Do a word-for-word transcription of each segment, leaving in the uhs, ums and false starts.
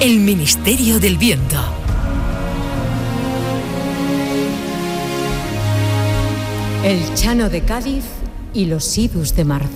El Ministerio del Viento. El Chano de Cádiz y los idus de marzo.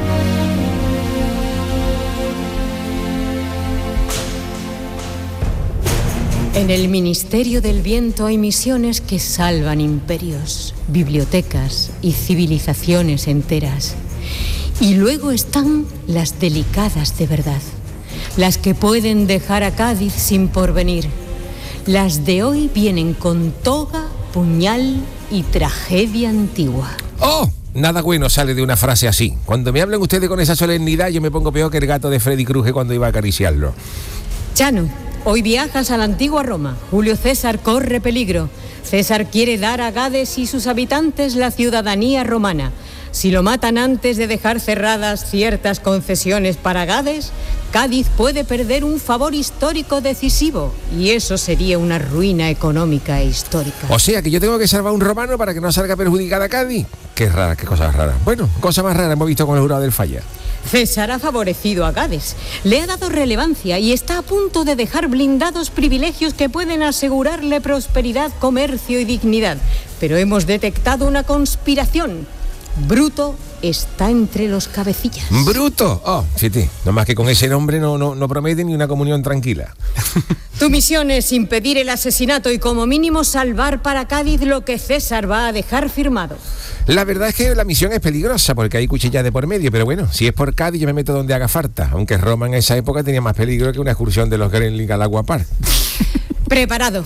En el Ministerio del Viento hay misiones que salvan imperios, bibliotecas y civilizaciones enteras. Y luego están las delicadas de verdad, las que pueden dejar a Cádiz sin porvenir. Las de hoy vienen con toga, puñal y tragedia antigua. ¡Oh! Nada bueno sale de una frase así. Cuando me hablan ustedes con esa solemnidad, yo me pongo peor que el gato de Freddy Krueger cuando iba a acariciarlo. Chano, hoy viajas a la antigua Roma. Julio César corre peligro. César quiere dar a Gades y sus habitantes la ciudadanía romana. Si lo matan antes de dejar cerradas ciertas concesiones para Gades, Cádiz puede perder un favor histórico decisivo, y eso sería una ruina económica e histórica. O sea, que yo tengo que salvar a un romano para que no salga perjudicada Cádiz. Qué rara, qué cosas raras. Bueno, cosa más rara hemos visto con el jurado del Falla. César ha favorecido a Gades, le ha dado relevancia y está a punto de dejar blindados privilegios que pueden asegurarle prosperidad, comercio y dignidad. Pero hemos detectado una conspiración. Bruto está entre los cabecillas. ¿Bruto? Oh, fíjate, nomás que con ese nombre no, no, no promete ni una comunión tranquila. Tu misión es impedir el asesinato y como mínimo salvar para Cádiz lo que César va a dejar firmado. La verdad es que la misión es peligrosa porque hay cuchillas de por medio, pero bueno, si es por Cádiz yo me meto donde haga falta, aunque Roma en esa época tenía más peligro que una excursión de los Gremlins al Agua Park. Preparado.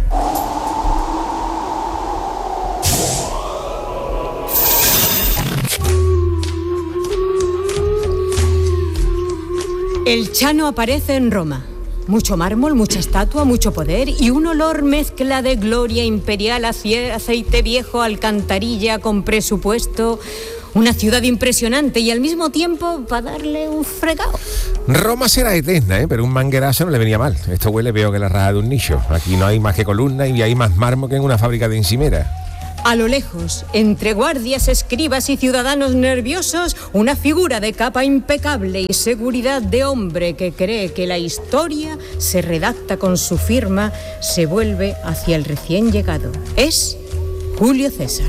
El Chano aparece en Roma. Mucho mármol, mucha estatua, mucho poder y un olor mezcla de gloria imperial, aceite viejo, alcantarilla con presupuesto. Una ciudad impresionante y al mismo tiempo para darle un fregado. Roma será eterna, ¿eh? Pero un manguerazo no le venía mal. Esto huele peor que la raja de un nicho. Aquí no hay más que columnas y hay más mármol que en una fábrica de encimeras. A lo lejos, entre guardias, escribas y ciudadanos nerviosos, una figura de capa impecable y seguridad de hombre que cree que la historia se redacta con su firma, se vuelve hacia el recién llegado. Es Julio César.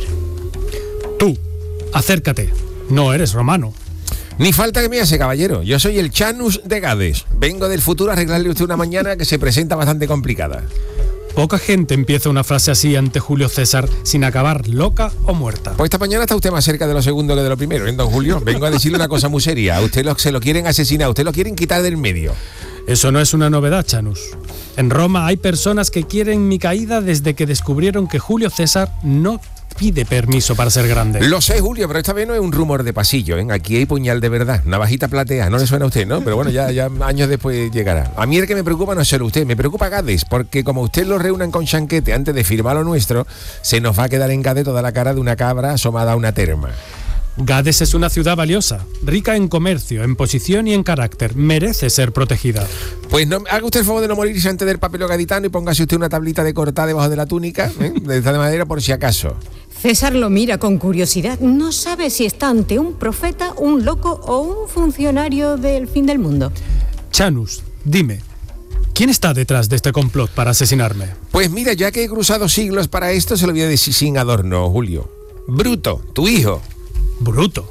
Tú, acércate. No eres romano. Ni falta que me hace, caballero. Yo soy el Chanus de Gades. Vengo del futuro a arreglarle a usted una mañana que se presenta bastante complicada. Poca gente empieza una frase así ante Julio César sin acabar loca o muerta. Pues esta mañana está usted más cerca de lo segundo que de lo primero, ¿eh, don Julio? Vengo a decirle una cosa muy seria. A usted lo, se lo quieren asesinar, a usted lo quieren quitar del medio. Eso no es una novedad, Chanus. En Roma hay personas que quieren mi caída desde que descubrieron que Julio César no pide permiso para ser grande. Lo sé, Julio, pero esta vez no es un rumor de pasillo, ¿eh? Aquí hay puñal de verdad, navajita platea, no le suena a usted, ¿no? Pero bueno, ya, ya años después llegará. A mí el que me preocupa no es solo usted, me preocupa Gades, porque como usted lo reúnan con chanquete antes de firmar lo nuestro, se nos va a quedar en Gades toda la cara de una cabra asomada a una terma. Gades es una ciudad valiosa, rica en comercio, en posición y en carácter. Merece ser protegida. Pues no, haga usted el favor de no morirse antes del papel gaditano y póngase usted una tablita de cortada debajo de la túnica, ¿eh? De esta manera por si acaso. César lo mira con curiosidad. No sabe si está ante un profeta, un loco o un funcionario del fin del mundo. Chanus, dime, ¿quién está detrás de este complot para asesinarme? Pues mira, ya que he cruzado siglos para esto, se lo voy a decir sin adorno, Julio. Bruto, tu hijo. Bruto.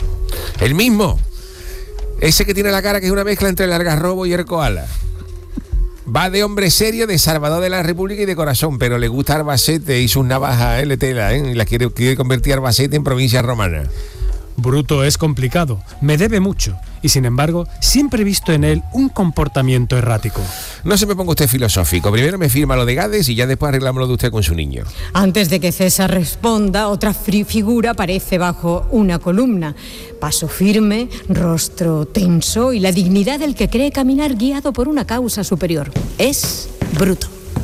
El mismo. Ese que tiene la cara que es una mezcla entre el algarrobo y el koala. Va de hombre serio, de salvador de la República y de corazón, pero le gusta Albacete y sus navajas, él tela, ¿eh? Y la quiere, quiere convertir Albacete en provincia romana. Bruto es complicado, me debe mucho y sin embargo siempre he visto en él un comportamiento errático. No se me ponga usted filosófico, primero me firma lo de Gades y ya después arreglamos lo de usted con su niño. Antes de que César responda, otra figura aparece bajo una columna. Paso firme, rostro tenso y la dignidad del que cree caminar guiado por una causa superior. Es Bruto.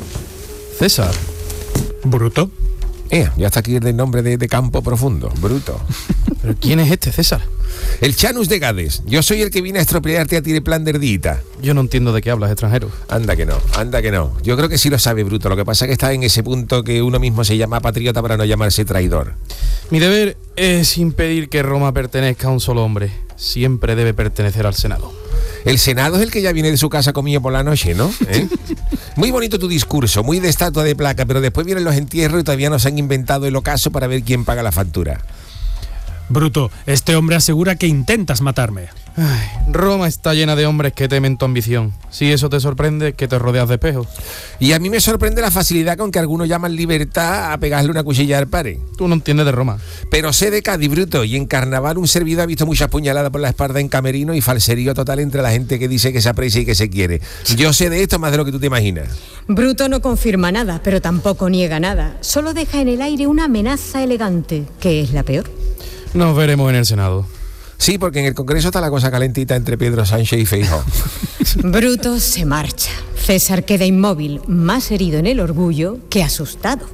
César. ¿Bruto? Eh, ya está aquí el nombre de, de Campo Profundo, Bruto. ¿Pero quién es este, César? El Chanus de Gades. Yo soy el que vine a estropearte a ti de plan de erdita. Yo no entiendo de qué hablas, extranjero. Anda que no, anda que no. Yo creo que sí lo sabe, Bruto. Lo que pasa es que está en ese punto que uno mismo se llama patriota para no llamarse traidor. Mi deber es impedir que Roma pertenezca a un solo hombre. Siempre debe pertenecer al Senado. El Senado es el que ya viene de su casa comido por la noche, ¿no? ¿Eh? Muy bonito tu discurso, muy de estatua de placa, pero después vienen los entierros y todavía no se han inventado el ocaso para ver quién paga la factura. Bruto, este hombre asegura que intentas matarme. Ay, Roma está llena de hombres que temen tu ambición. Si eso te sorprende, que te rodeas de espejos. Y a mí me sorprende la facilidad con que algunos llaman libertad a pegarle una cuchilla al pare. Tú no entiendes de Roma. Pero sé de Cádiz, Bruto, y en carnaval un servidor ha visto muchas puñaladas por la espalda en camerino y falserío total entre la gente que dice que se aprecia y que se quiere. Yo sé de esto más de lo que tú te imaginas. Bruto no confirma nada, pero tampoco niega nada. Solo deja en el aire una amenaza elegante, que es la peor. Nos veremos en el Senado. Sí, porque en el Congreso está la cosa calentita entre Pedro Sánchez y Feijóo. Bruto se marcha. César queda inmóvil, más herido en el orgullo que asustado.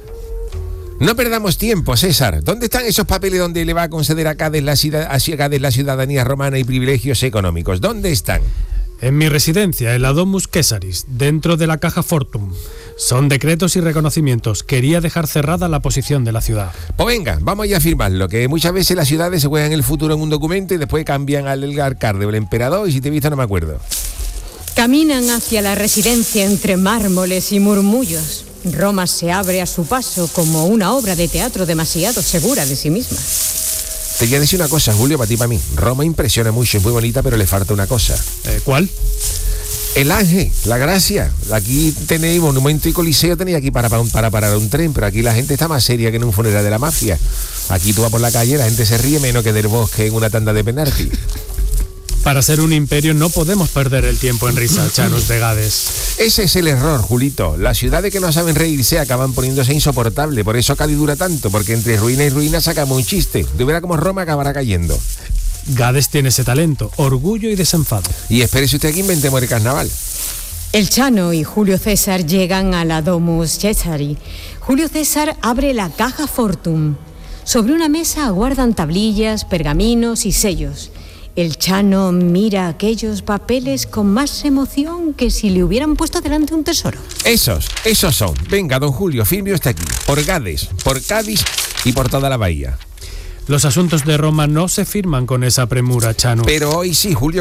No perdamos tiempo, César. ¿Dónde están esos papeles donde le va a conceder a Cádiz la, ciudad, a Cádiz la ciudadanía romana y privilegios económicos? ¿Dónde están? En mi residencia, en la Domus Caesaris, dentro de la caja Fortum. Son decretos y reconocimientos. Quería dejar cerrada la posición de la ciudad. Pues venga, vamos ya a firmarlo, que muchas veces las ciudades se juegan el futuro en un documento y después cambian al alcalde o el emperador y si te he visto no me acuerdo. Caminan hacia la residencia entre mármoles y murmullos. Roma se abre a su paso como una obra de teatro demasiado segura de sí misma. Te voy a decir una cosa, Julio, para ti y para mí. Roma impresiona mucho, es muy bonita, pero le falta una cosa. Eh, ¿Cuál? El Ángel, la Gracia. Aquí tenéis monumento y coliseo, tenéis aquí para, para, para parar un tren, pero aquí la gente está más seria que en un funeral de la mafia. Aquí tú vas por la calle, la gente se ríe menos que del bosque en una tanda de penalti. Para ser un imperio no podemos perder el tiempo en risa, Chanus de Gades. Ese es el error, Julito. Las ciudades que no saben reírse acaban poniéndose insoportable. Por eso Cádiz dura tanto, porque entre ruina y ruina sacamos un chiste. De ver como Roma acabará cayendo. Gades tiene ese talento, orgullo y desenfado. Y espérese usted que inventemos el carnaval. El Chano y Julio César llegan a la Domus Caesari. Julio César abre la caja Fortum. Sobre una mesa aguardan tablillas, pergaminos y sellos. El Chano mira aquellos papeles con más emoción que si le hubieran puesto delante un tesoro. Esos, esos son. Venga, don Julio, firme está aquí. Por Gades, por Cádiz y por toda la bahía. Los asuntos de Roma no se firman con esa premura, Chano. Pero hoy sí, Julio.